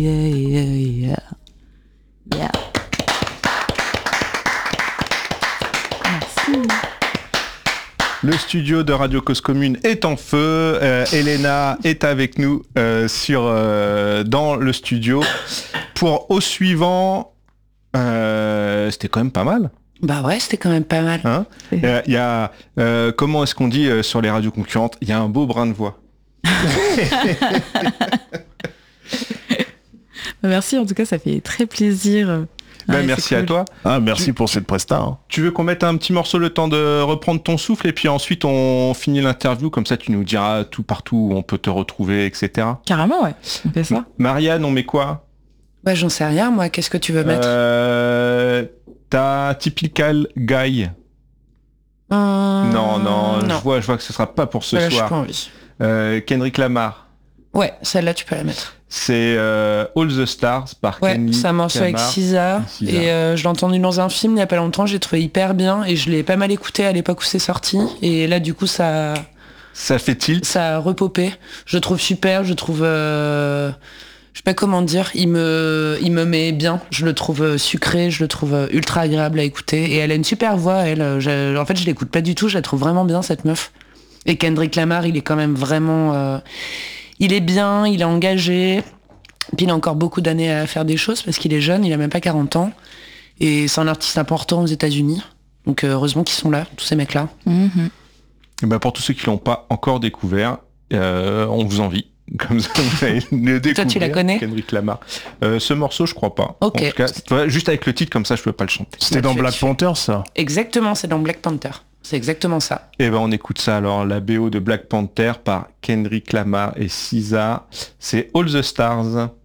Yeah. Merci. Le studio de Radio Cause Commune est en feu. Elena est avec nous dans le studio. Pour Au suivant, c'était quand même pas mal. Bah ouais, c'était quand même pas mal. Hein, il y a comment est-ce qu'on dit sur les radios concurrentes, il y a un beau brin de voix. Merci, en tout cas, ça fait très plaisir. Merci à toi. Merci pour cette presta. Hein. Tu veux qu'on mette un petit morceau le temps de reprendre ton souffle et puis ensuite on finit l'interview, comme ça tu nous diras tout partout où on peut te retrouver, etc. Carrément, ouais. On fait ça. Marianne, on met quoi? Bah j'en sais rien, moi. Qu'est-ce que tu veux mettre? T'as Typical Guy. Non. Je vois que ce sera pas pour ce soir. J'ai pas envie. Kendrick Lamar. Ouais, celle-là tu peux la mettre. C'est All the Stars par Kendrick c'est un morceau avec SZA. Et je l'ai entendu dans un film il y a pas longtemps, j'ai trouvé hyper bien et je l'ai pas mal écouté à l'époque où c'est sorti. Et là du coup ça fait tilt. Ça a repopé. Je le trouve super, je trouve... je sais pas comment dire, il me met bien. Je le trouve sucré, je le trouve ultra agréable à écouter. Et elle a une super voix, elle. En fait, je l'écoute pas du tout, je la trouve vraiment bien, cette meuf. Et Kendrick Lamar, il est quand même vraiment... il est bien, il est engagé. Puis il a encore beaucoup d'années à faire des choses parce qu'il est jeune, il a même pas 40 ans. Et c'est un artiste important aux États-Unis. Donc heureusement qu'ils sont là, tous ces mecs-là. Mm-hmm. Et bah pour tous ceux qui l'ont pas encore découvert, on vous envie. Comme ça, vous allez le découvrir. Toi, tu la connais? Kendrick Lamar. Ce morceau, je crois pas. Ok. En tout cas, juste avec le titre, comme ça, je peux pas le chanter. C'était dans Black Panther, ça? Exactement, c'est dans Black Panther. C'est exactement ça. Et ben on écoute ça alors, la BO de Black Panther par Kendrick Lamar et SZA. C'est All the Stars.